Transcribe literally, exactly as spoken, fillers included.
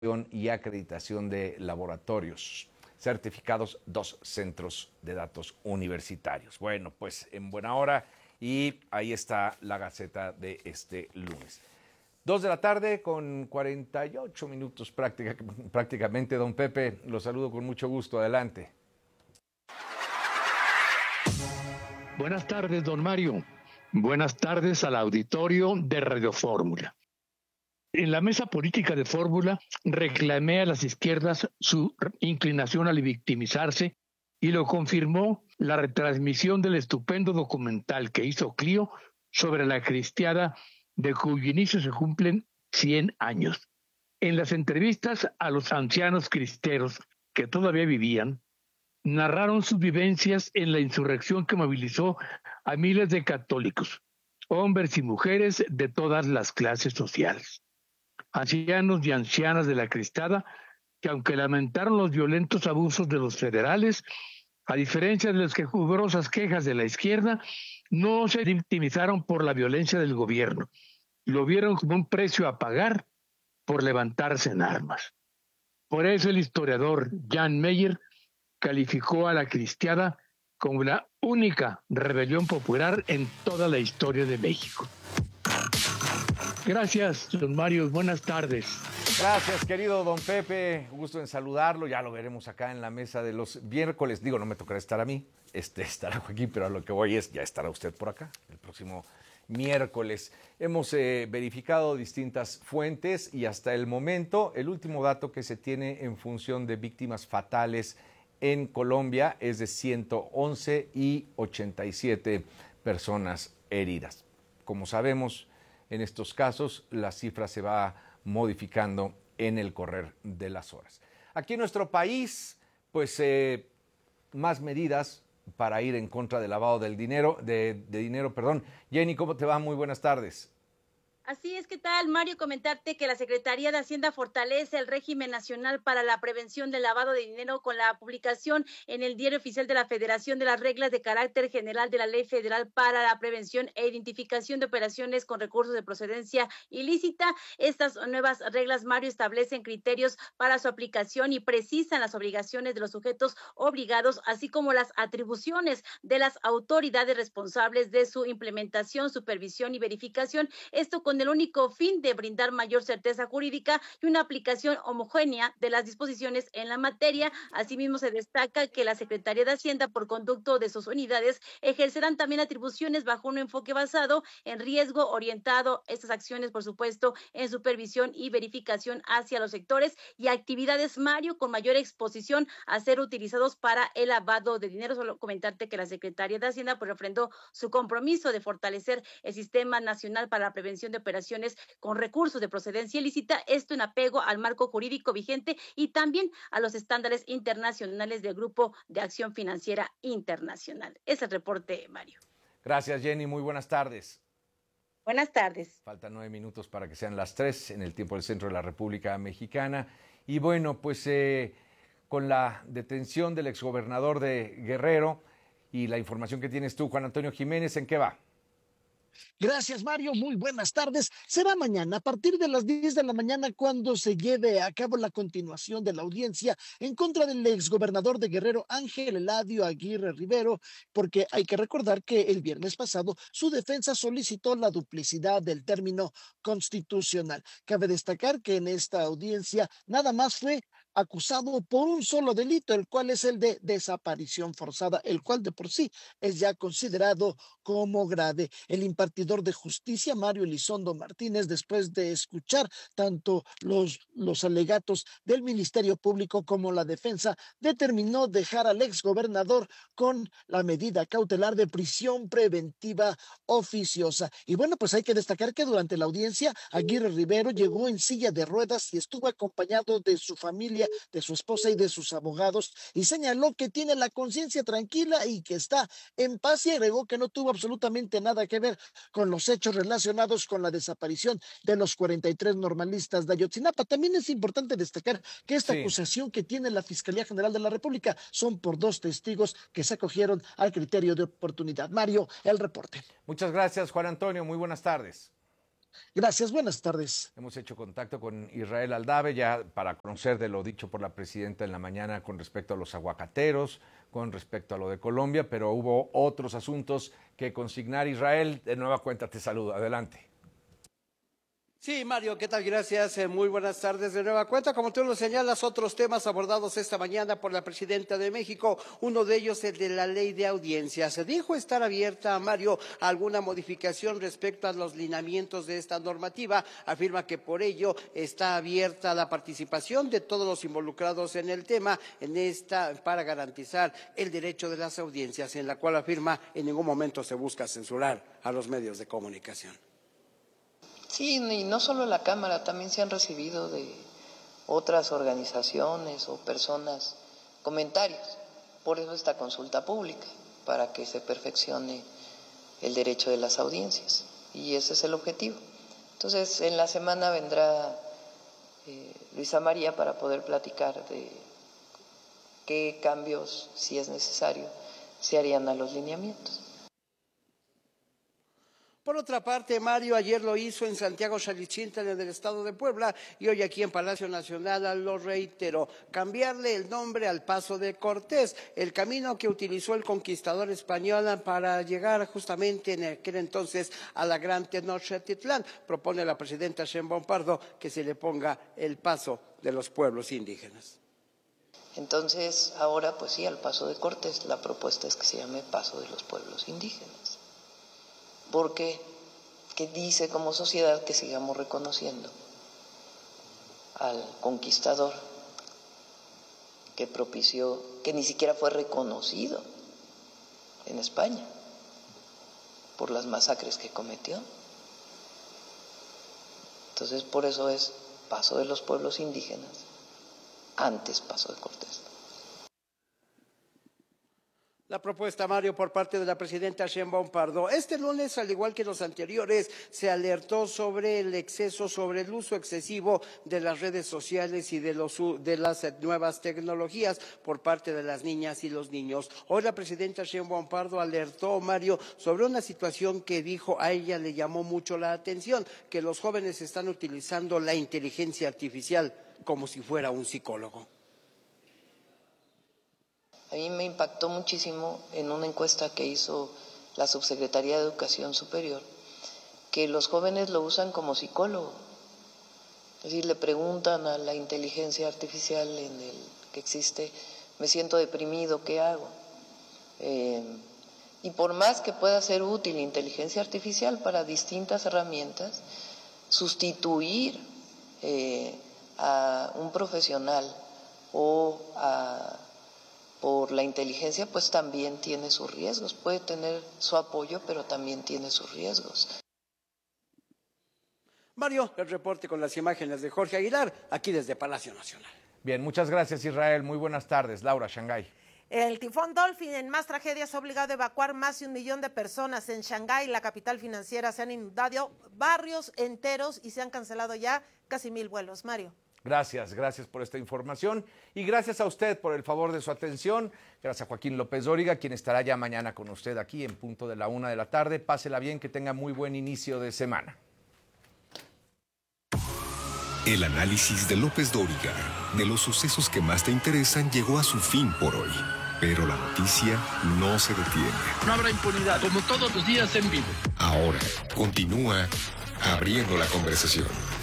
y acreditación de laboratorios. Certificados dos centros de datos universitarios. Bueno, pues en buena hora y ahí está la Gaceta de este lunes. Dos de la tarde con cuarenta y ocho minutos práctica, prácticamente. Don Pepe, lo saludo con mucho gusto. Adelante. Buenas tardes, don Mario. Buenas tardes al auditorio de Radio Fórmula. En la mesa política de Fórmula reclamé a las izquierdas su inclinación al victimizarse y lo confirmó la retransmisión del estupendo documental que hizo Clio sobre la cristiada de cuyo inicio se cumplen cien años. En las entrevistas a los ancianos cristeros que todavía vivían, narraron sus vivencias en la insurrección que movilizó a miles de católicos, hombres y mujeres de todas las clases sociales. Ancianos y ancianas de la Cristada, que aunque lamentaron los violentos abusos de los federales, a diferencia de las quejumbrosas quejas de la izquierda, no se victimizaron por la violencia del gobierno. Lo vieron como un precio a pagar por levantarse en armas. Por eso el historiador Jan Meyer calificó a la Cristiada como la única rebelión popular en toda la historia de México. Gracias, don Mario. Buenas tardes. Gracias, querido don Pepe. Gusto en saludarlo. Ya lo veremos acá en la mesa de los miércoles. Digo, no me tocará estar a mí. Este estará aquí, pero a lo que voy es, ya estará usted por acá el próximo miércoles. Hemos eh, verificado distintas fuentes y hasta el momento el último dato que se tiene en función de víctimas fatales en Colombia es de ciento once y ochenta y siete personas heridas. Como sabemos, en estos casos la cifra se va modificando en el correr de las horas. Aquí en nuestro país, pues eh, más medidas para ir en contra del lavado del dinero, de, de dinero, perdón. Jenny, ¿cómo te va? Muy buenas tardes. Así es, ¿qué tal, Mario? Comentarte que la Secretaría de Hacienda fortalece el régimen nacional para la prevención del lavado de dinero con la publicación en el Diario Oficial de la Federación de las reglas de carácter general de la Ley Federal para la prevención e identificación de operaciones con recursos de procedencia ilícita. Estas nuevas reglas, Mario, establecen criterios para su aplicación y precisan las obligaciones de los sujetos obligados, así como las atribuciones de las autoridades responsables de su implementación, supervisión y verificación. Esto con el único fin de brindar mayor certeza jurídica y una aplicación homogénea de las disposiciones en la materia. Asimismo, se destaca que la Secretaría de Hacienda, por conducto de sus unidades, ejercerán también atribuciones bajo un enfoque basado en riesgo, orientado estas acciones, por supuesto, en supervisión y verificación hacia los sectores y actividades, Mario, con mayor exposición a ser utilizados para el lavado de dinero. Solo comentarte que la Secretaría de Hacienda pues refrendó su compromiso de fortalecer el Sistema Nacional para la Prevención de operaciones con recursos de procedencia ilícita, esto en apego al marco jurídico vigente y también a los estándares internacionales del Grupo de Acción Financiera Internacional. Ese es el reporte, Mario. Gracias, Jenny. Muy buenas tardes. Buenas tardes. Faltan nueve minutos para que sean las tres en el tiempo del centro de la República Mexicana. Y bueno, pues eh, con la detención del exgobernador de Guerrero y la información que tienes tú, Juan Antonio Jiménez, ¿en qué va? Gracias, Mario. Muy buenas tardes. Será mañana a partir de las diez de la mañana cuando se lleve a cabo la continuación de la audiencia en contra del exgobernador de Guerrero, Ángel Eladio Aguirre Rivero, porque hay que recordar que el viernes pasado su defensa solicitó la duplicidad del término constitucional. Cabe destacar que en esta audiencia nada más fue acusado por un solo delito, el cual es el de desaparición forzada, el cual de por sí es ya considerado como grave. El impartidor de justicia, Mario Elizondo Martínez, después de escuchar tanto los, los alegatos del Ministerio Público como la defensa, determinó dejar al exgobernador con la medida cautelar de prisión preventiva oficiosa. Y bueno, pues hay que destacar que durante la audiencia, Aguirre Rivero llegó en silla de ruedas y estuvo acompañado de su familia, de su esposa y de sus abogados, y señaló que tiene la conciencia tranquila y que está en paz, y agregó que no tuvo absolutamente nada que ver con los hechos relacionados con la desaparición de los cuarenta y tres normalistas de Ayotzinapa. También es importante destacar que esta sí. acusación que tiene la Fiscalía General de la República son por dos testigos que se acogieron al criterio de oportunidad. Mario, el reporte. Muchas gracias, Juan Antonio. Muy buenas tardes. Gracias, buenas tardes. Hemos hecho contacto con Israel Aldave ya para conocer de lo dicho por la presidenta en la mañana con respecto a los aguacateros, con respecto a lo de Colombia, pero hubo otros asuntos que consignar. Israel, de nueva cuenta te saludo. Adelante. Sí, Mario, ¿qué tal? Gracias. Eh, muy buenas tardes de nueva cuenta. Como tú lo señalas, otros temas abordados esta mañana por la presidenta de México, uno de ellos el de la ley de audiencias. Se dijo estar abierta, Mario, a alguna modificación respecto a los lineamientos de esta normativa. Afirma que por ello está abierta la participación de todos los involucrados en el tema, en esta para garantizar el derecho de las audiencias, en la cual afirma en ningún momento se busca censurar a los medios de comunicación. Sí, y no solo la Cámara, también se han recibido de otras organizaciones o personas comentarios. Por eso esta consulta pública, para que se perfeccione el derecho de las audiencias. Y ese es el objetivo. Entonces, en la semana vendrá eh, Luisa María para poder platicar de qué cambios, si es necesario, se harían a los lineamientos. Por otra parte, Mario ayer lo hizo en Santiago Xalichintla, en el estado de Puebla, y hoy aquí en Palacio Nacional lo reiteró, cambiarle el nombre al Paso de Cortés, el camino que utilizó el conquistador español para llegar justamente en aquel entonces a la Gran Tenochtitlán. Propone la presidenta Sheinbaum Pardo que se le ponga el Paso de los pueblos indígenas. Entonces, ahora pues sí, al Paso de Cortés, la propuesta es que se llame Paso de los pueblos indígenas. Porque que dice como sociedad que sigamos reconociendo al conquistador que propició, que ni siquiera fue reconocido en España por las masacres que cometió. Entonces, por eso es Paso de los pueblos indígenas, antes Paso de Cortés. La propuesta, Mario, por parte de la presidenta Sheinbaum Pardo. Este lunes, al igual que los anteriores, se alertó sobre el exceso, sobre el uso excesivo de las redes sociales y de, los, de las nuevas tecnologías por parte de las niñas y los niños. Hoy la presidenta Sheinbaum Pardo alertó, Mario, sobre una situación que dijo a ella le llamó mucho la atención, que los jóvenes están utilizando la inteligencia artificial como si fuera un psicólogo. A mí me impactó muchísimo en una encuesta que hizo la Subsecretaría de Educación Superior, que los jóvenes lo usan como psicólogo. Es decir, le preguntan a la inteligencia artificial en el que existe, me siento deprimido, ¿qué hago? Eh, y por más que pueda ser útil inteligencia artificial para distintas herramientas, sustituir eh, a un profesional o a por la inteligencia, pues también tiene sus riesgos. Puede tener su apoyo, pero también tiene sus riesgos. Mario, el reporte con las imágenes de Jorge Aguilar, aquí desde Palacio Nacional. Bien, muchas gracias, Israel. Muy buenas tardes. Laura, Shanghái. El tifón Dolphin en más tragedias ha obligado a evacuar más de un millón de personas. En Shanghái, la capital financiera, se han inundado barrios enteros y se han cancelado ya casi mil vuelos. Mario. Gracias, gracias por esta información y gracias a usted por el favor de su atención. Gracias a Joaquín López Dóriga, quien estará ya mañana con usted aquí en punto de la una de la tarde. Pásela bien, que tenga muy buen inicio de semana. El análisis de López Dóriga de los sucesos que más te interesan llegó a su fin por hoy. Pero la noticia no se detiene. No habrá impunidad, como todos los días en vivo. Ahora continúa abriendo la conversación.